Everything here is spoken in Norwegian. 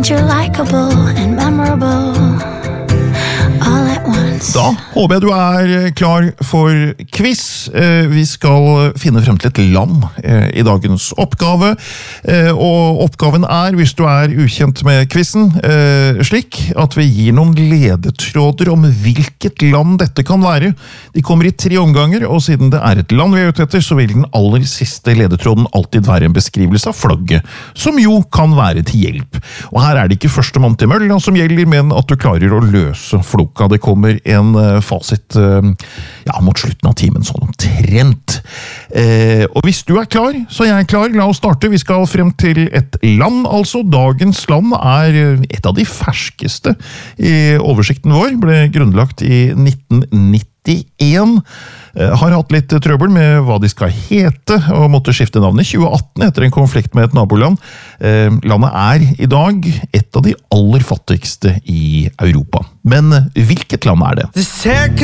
you're likable and memorable all at once. Da håper jeg du er klar for quiz. Vi skal finne frem til et land i dagens oppgave, og oppgaven er, hvis du er ukjent med quizen, slik at vi gir noen ledetråder om hvilket land dette kan være. De kommer i 3 omganger, og siden det er et land vi er ute etter, så vil den aller siste ledetråden alltid være en beskrivelse av flagget, som jo kan være til hjelp. Og her er det ikke første mann til mølla som gjelder, men at du klarer å løse floka. Det kommer en fasit mot slutten av timen, sånn omtrent. Og hvis du er klar, så er jeg klar. La oss starte. Vi skal frem til et land, altså. Dagens land er et av de ferskeste i oversikten vår. Ble grunnlagt i 1991. Har hatt litt trøbbel med hva de skal hete, og måtte skifte navn i 2018 etter en konflikt med et naboland. Landet er i dag et av de aller fattigste i Europa. Men hvilket land er det?